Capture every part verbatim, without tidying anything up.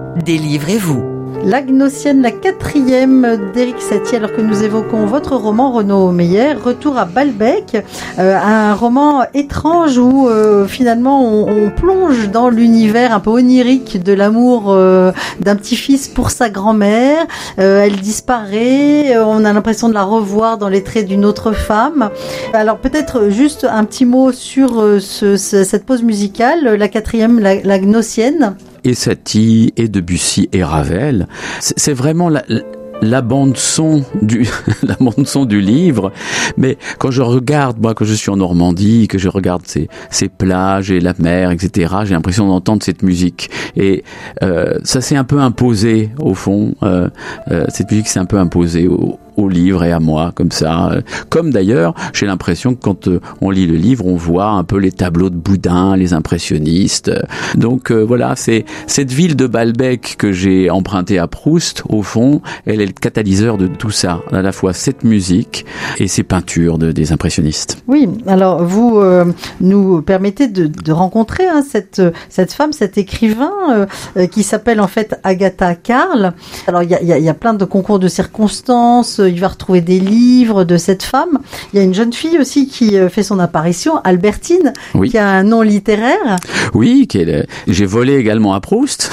Délivrez-vous. La Gnossienne, la quatrième d'Éric Satie, alors que nous évoquons votre roman, Renaud Meyer, Retour à Balbec, euh, un roman étrange où euh, finalement on, on plonge dans l'univers un peu onirique de l'amour euh, d'un petit-fils pour sa grand-mère. Euh, elle disparaît, on a l'impression de la revoir dans les traits d'une autre femme. Alors peut-être juste un petit mot sur euh, ce, ce, cette pause musicale, la quatrième, la, la Gnossienne. Et Satie, et Debussy, et Ravel. C'est, c'est vraiment la, la bande son du, la bande son du livre. Mais quand je regarde, moi, quand je suis en Normandie, que je regarde ces, ces plages et la mer, et cetera, j'ai l'impression d'entendre cette musique. Et euh, ça s'est un peu imposé, au fond. Euh, euh, cette musique s'est un peu imposée au au livre et à moi, comme ça. Comme d'ailleurs, j'ai l'impression que quand euh, on lit le livre, on voit un peu les tableaux de Boudin, les impressionnistes. Donc euh, voilà, c'est cette ville de Balbec que j'ai empruntée à Proust, au fond, elle est le catalyseur de tout ça, à la fois cette musique et ces peintures de, des impressionnistes. Oui, alors vous euh, nous permettez de, de rencontrer hein, cette, cette femme, cet écrivain euh, qui s'appelle en fait Agatha Karl. Alors il y a, y, a, y a plein de concours de circonstances, il va retrouver des livres de cette femme. Il y a une jeune fille aussi qui fait son apparition, Albertine, oui. Qui a un nom littéraire. Oui, qui est, j'ai volé également à Proust.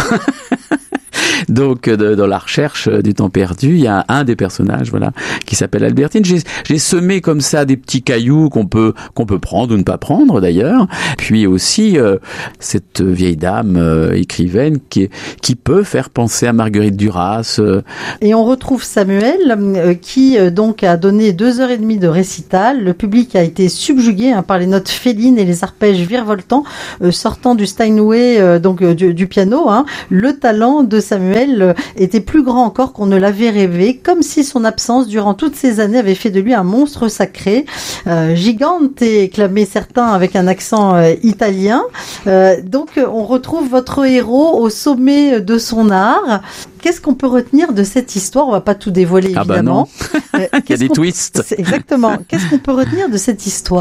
Donc, de, dans la recherche du temps perdu, il y a un des personnages, voilà, qui s'appelle Albertine. J'ai, j'ai semé comme ça des petits cailloux qu'on peut qu'on peut prendre ou ne pas prendre d'ailleurs. Puis aussi euh, cette vieille dame euh, écrivaine qui qui peut faire penser à Marguerite Duras. Euh. Et on retrouve Samuel euh, qui euh, donc a donné deux heures et demie de récital. Le public a été subjugué hein, par les notes félines et les arpèges virevoltants euh, sortant du Steinway, euh, donc euh, du, du piano. Hein. Le talent de Samuel était plus grand encore qu'on ne l'avait rêvé, comme si son absence durant toutes ces années avait fait de lui un monstre sacré. Euh, Gigante et clamé certains avec un accent euh, italien. Euh, donc on retrouve votre héros au sommet de son art. Qu'est-ce qu'on peut retenir de cette histoire ? On va pas tout dévoiler évidemment. Ah bah non. Il y a des twists. Exactement. Qu'est-ce qu'on peut retenir de cette histoire ?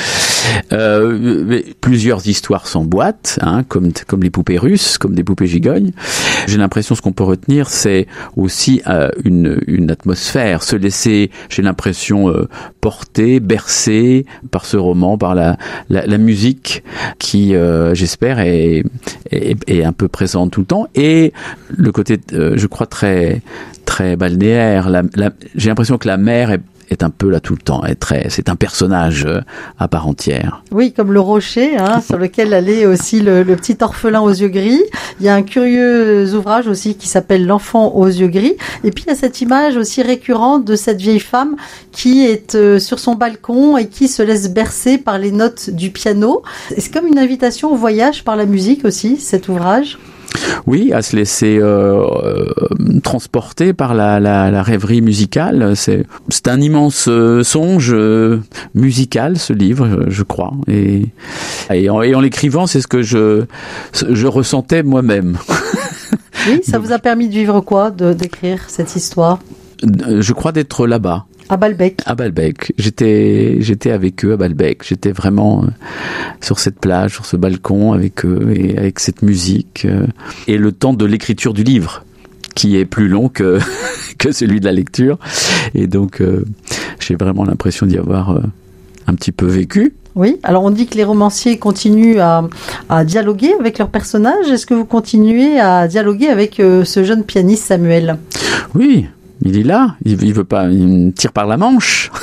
Euh, plusieurs histoires s'emboîtent, hein, comme comme les poupées russes, comme des poupées gigognes. J'ai l'impression ce qu'on peut retenir, c'est aussi euh, une une atmosphère, se laisser, j'ai l'impression euh, porter, bercer par ce roman, par la la, la musique qui, euh, j'espère, est, est est un peu présente tout le temps, et le côté, euh, je crois, très très balnéaire. La, la, j'ai l'impression que la mer est est un peu là tout le temps, est très, c'est un personnage à part entière. Oui, comme le rocher, hein, sur lequel allait aussi le, le petit orphelin aux yeux gris. Il y a un curieux ouvrage aussi qui s'appelle L'enfant aux yeux gris. Et puis il y a cette image aussi récurrente de cette vieille femme qui est euh, sur son balcon et qui se laisse bercer par les notes du piano. C'est comme une invitation au voyage par la musique aussi, cet ouvrage. Oui, à se laisser euh, euh, transporter par la, la, la rêverie musicale. C'est, c'est un immense euh, songe euh, musical, ce livre, je crois. Et, et, en, et en l'écrivant, c'est ce que je, je ressentais moi-même. Oui, ça vous a permis de vivre quoi, de, d'écrire cette histoire ? Je crois d'être là-bas. À Balbec. À Balbec. J'étais, j'étais avec eux à Balbec. J'étais vraiment euh, sur cette plage, sur ce balcon avec eux et avec cette musique. Euh, et le temps de l'écriture du livre, qui est plus long que, que celui de la lecture. Et donc, euh, j'ai vraiment l'impression d'y avoir euh, un petit peu vécu. Oui, alors on dit que les romanciers continuent à, à dialoguer avec leurs personnages. Est-ce que vous continuez à dialoguer avec euh, ce jeune pianiste Samuel ? Oui. Il est là, il, il veut pas, il me tire par la manche.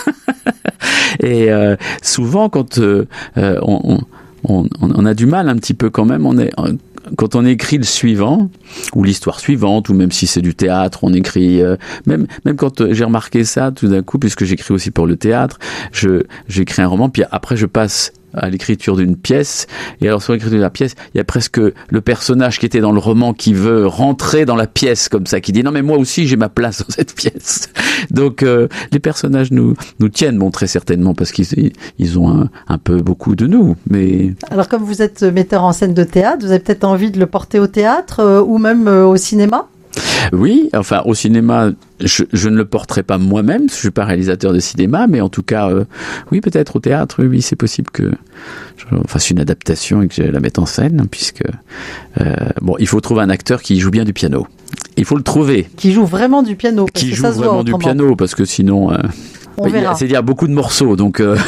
Et euh, souvent, quand euh, on, on, on a du mal un petit peu quand même, on est, quand on écrit le suivant, ou l'histoire suivante, ou même si c'est du théâtre, on écrit, euh, même même quand euh, j'ai remarqué ça tout d'un coup, puisque j'écris aussi pour le théâtre, je j'écris un roman, puis après je passe à l'écriture d'une pièce, et alors sur l'écriture de la pièce, il y a presque le personnage qui était dans le roman qui veut rentrer dans la pièce comme ça, qui dit non mais moi aussi j'ai ma place dans cette pièce. Donc euh, les personnages nous nous tiennent, bon très certainement parce qu'ils ils ont un, un peu beaucoup de nous, mais alors comme vous êtes metteur en scène de théâtre, vous avez peut-être envie de le porter au théâtre euh, ou même euh, au cinéma. Oui, enfin au cinéma, je, je ne le porterai pas moi-même, je suis pas réalisateur de cinéma, mais en tout cas, euh, oui, peut-être au théâtre, oui, c'est possible que je fasse une adaptation et que je la mette en scène, puisque euh, bon, il faut trouver un acteur qui joue bien du piano. Il faut le trouver. Qui joue vraiment du piano. Parce qui que joue ça se vraiment voit du autrement. piano, parce que sinon, euh, On bah, verra. Il y a, c'est-à-dire beaucoup de morceaux, donc. Euh...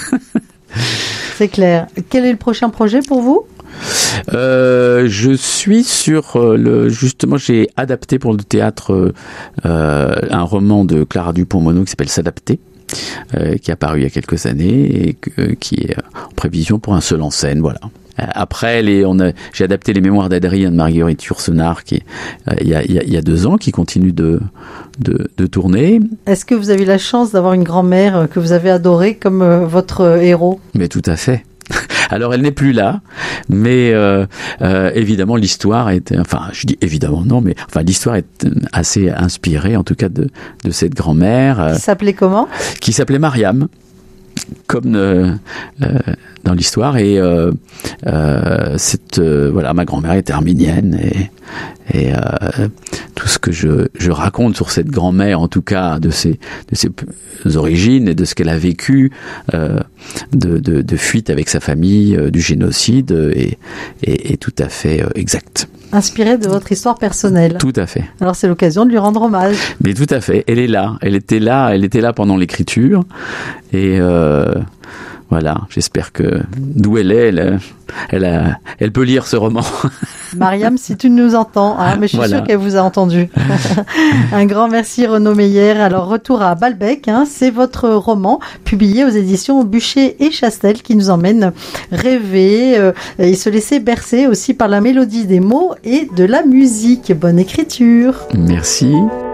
C'est clair. Quel est le prochain projet pour vous ? Euh, je suis sur euh, le justement j'ai adapté pour le théâtre euh, un roman de Clara Dupont-Moreau qui s'appelle S'adapter, euh, qui est apparu il y a quelques années et que, qui est en prévision pour un seul en scène, voilà. Après, les, on a, j'ai adapté les Mémoires d'Adrien de Marguerite Yourcenar qui euh, il y a il y a, il y a deux ans, qui continue de, de de tourner. Est-ce que vous avez eu la chance d'avoir une grand-mère que vous avez adorée comme euh, votre euh, héros ? Mais tout à fait. Alors elle n'est plus là, mais euh, euh, évidemment l'histoire est, enfin je dis évidemment non, mais enfin l'histoire est assez inspirée en tout cas de de cette grand-mère. Euh, Qui s'appelait comment ? Qui s'appelait Mariam, comme euh, euh, dans l'histoire, et euh, euh, cette euh, voilà, ma grand-mère était arménienne, et et euh, tout ce que je je raconte sur cette grand-mère, en tout cas de ses de ses origines et de ce qu'elle a vécu, euh, de, de de fuite avec sa famille, euh, du génocide, est est, est tout à fait euh, exact. Inspiré de votre histoire personnelle. Tout à fait. Alors c'est l'occasion de lui rendre hommage. Mais tout à fait. Elle est là. Elle était là. Elle était là pendant l'écriture. Et euh, voilà. J'espère que d'où elle est, elle, elle, a, elle peut lire ce roman. Mariam, si tu nous entends, hein, mais je suis Voilà. sûre qu'elle vous a entendu. Un grand merci Renaud Meyer. Alors retour à Balbec, hein, c'est votre roman publié aux éditions Bûcher et Chastel qui nous emmène rêver euh, et se laisser bercer aussi par la mélodie des mots et de la musique. Bonne écriture. Merci.